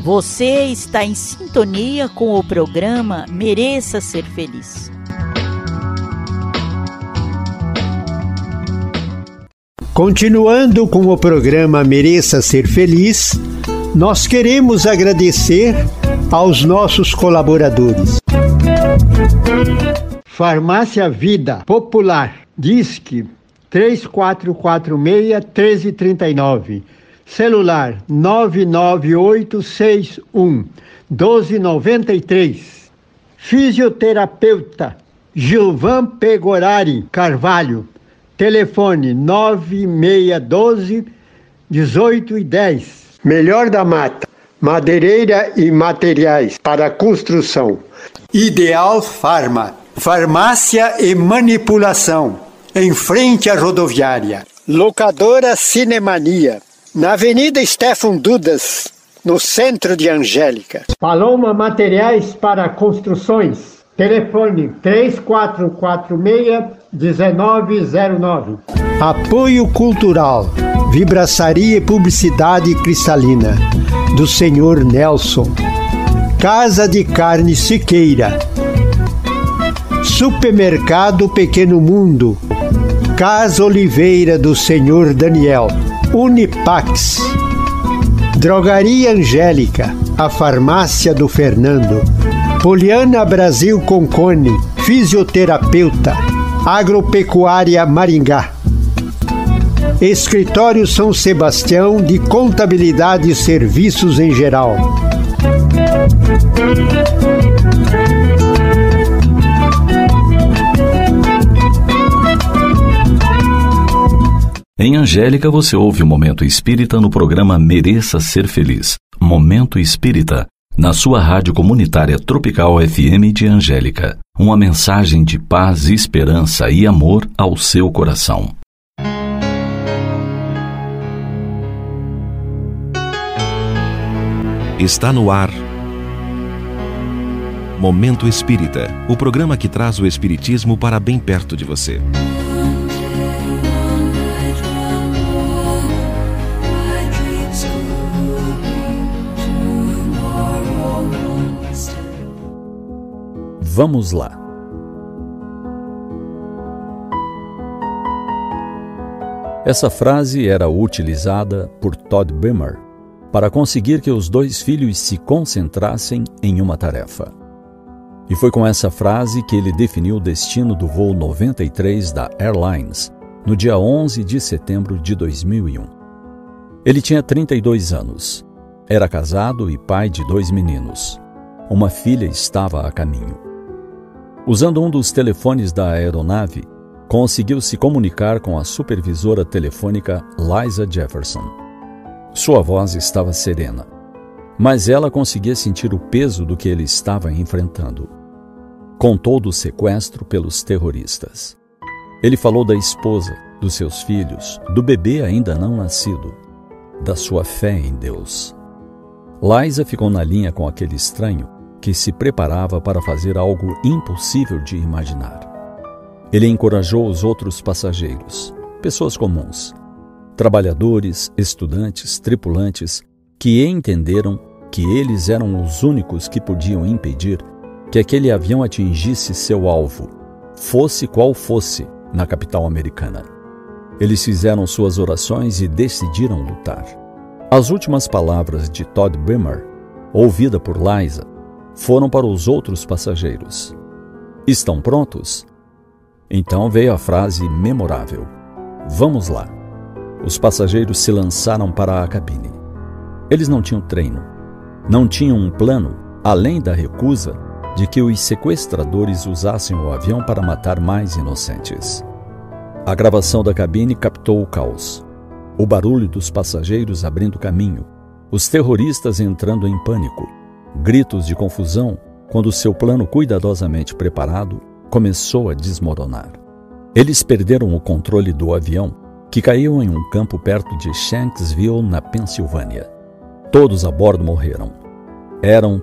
Você está em sintonia com o programa Mereça Ser Feliz. Continuando com o programa Mereça Ser Feliz, nós queremos agradecer aos nossos colaboradores. Farmácia Vida Popular, Disque 3446-1339, celular 99861-1293. Fisioterapeuta Gilvan Pegorari Carvalho, telefone 9612-1810. Melhor da Mata, madeireira e materiais para construção. Ideal Farma, farmácia e manipulação, em frente à rodoviária. Locadora Cinemania, na Avenida Stefan Dudas, no centro de Angélica. Paloma Materiais para Construções, telefone 3446-1909. Apoio Cultural, Vibraçaria e Publicidade Cristalina, do Senhor Nelson. Casa de Carne Siqueira. Supermercado Pequeno Mundo. Casa Oliveira do Senhor Daniel. Unipax. Drogaria Angélica, a farmácia do Fernando. Poliana Brasil Concone, fisioterapeuta. Agropecuária Maringá. Escritório São Sebastião de Contabilidade e Serviços em Geral. Em Angélica você ouve o Momento Espírita no programa Mereça Ser Feliz. Momento Espírita, na sua rádio comunitária Tropical FM de Angélica. Uma mensagem de paz, esperança e amor ao seu coração. Está no ar Momento Espírita, o programa que traz o espiritismo para bem perto de você. Vamos lá. Essa frase era utilizada por Todd Bremer para conseguir que os dois filhos se concentrassem em uma tarefa. E foi com essa frase que ele definiu o destino do voo 93 da Airlines, no dia 11 de setembro de 2001. Ele tinha 32 anos, era casado e pai de 2 meninos. Uma filha estava a caminho. Usando um dos telefones da aeronave, conseguiu se comunicar com a supervisora telefônica Liza Jefferson. Sua voz estava serena, mas ela conseguia sentir o peso do que ele estava enfrentando. Contou do sequestro pelos terroristas. Ele falou da esposa, dos seus filhos, do bebê ainda não nascido, da sua fé em Deus. Liza ficou na linha com aquele estranho que se preparava para fazer algo impossível de imaginar. Ele encorajou os outros passageiros, pessoas comuns, trabalhadores, estudantes, tripulantes, que entenderam que eles eram os únicos que podiam impedir que aquele avião atingisse seu alvo, fosse qual fosse, na capital americana. Eles fizeram suas orações e decidiram lutar. As últimas palavras de Todd Bremer, ouvida por Liza, foram para os outros passageiros. Estão prontos? Então veio a frase memorável: vamos lá. Os passageiros se lançaram para a cabine. Eles não tinham treino, não tinham um plano, além da recusa de que os sequestradores usassem o avião para matar mais inocentes. A gravação da cabine captou o caos. O barulho dos passageiros abrindo caminho, os terroristas entrando em pânico, gritos de confusão quando seu plano cuidadosamente preparado começou a desmoronar. Eles perderam o controle do avião, que caiu em um campo perto de Shanksville, na Pensilvânia. Todos a bordo morreram. Eram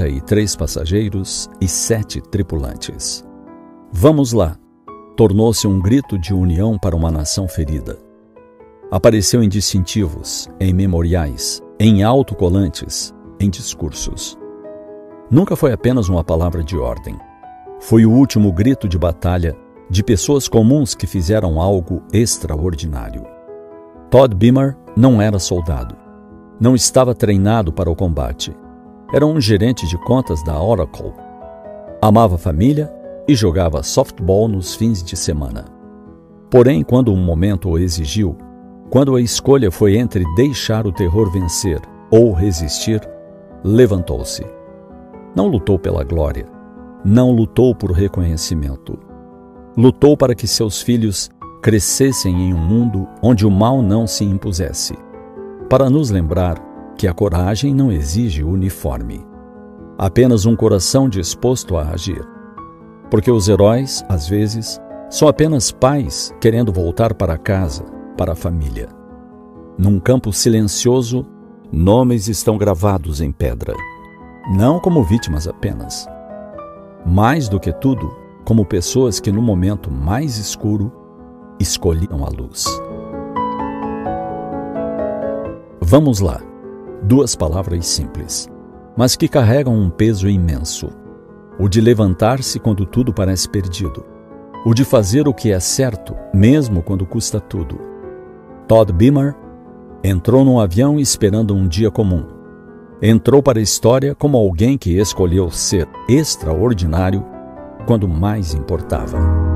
33 passageiros e 7 tripulantes. Vamos lá! Tornou-se um grito de união para uma nação ferida. Apareceu em distintivos, em memoriais, em autocolantes, em discursos. Nunca foi apenas uma palavra de ordem. Foi o último grito de batalha de pessoas comuns que fizeram algo extraordinário. Todd Beamer não era soldado. Não estava treinado para o combate. Era um gerente de contas da Oracle. Amava a família e jogava softball nos fins de semana. Porém, quando um momento o exigiu, quando a escolha foi entre deixar o terror vencer ou resistir, levantou-se. Não lutou pela glória, não lutou por reconhecimento. Lutou para que seus filhos crescessem em um mundo onde o mal não se impusesse, para nos lembrar que a coragem não exige uniforme, apenas um coração disposto a agir. Porque os heróis, às vezes, são apenas pais querendo voltar para casa, para a família. Num campo silencioso, nomes estão gravados em pedra, não como vítimas apenas. Mais do que tudo, como pessoas que no momento mais escuro escolhiam a luz. Vamos lá. 2 palavras simples, mas que carregam um peso imenso. O de levantar-se quando tudo parece perdido. O de fazer o que é certo, mesmo quando custa tudo. Todd Beamer entrou num avião esperando um dia comum. Entrou para a história como alguém que escolheu ser extraordinário quando mais importava.